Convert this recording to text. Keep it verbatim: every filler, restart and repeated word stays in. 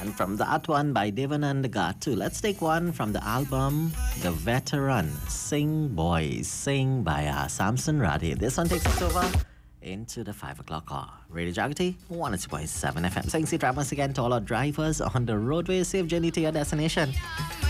And from that one by Devanand Gatu, let's take one from the album The Veteran, Sing Boys, Sing by uh, Samson Radhi. This one takes us over into the five o'clock hour. Radio Jagati, one oh two point seven F M. Saying see once again to all our drivers on the roadway. Safe journey to your destination.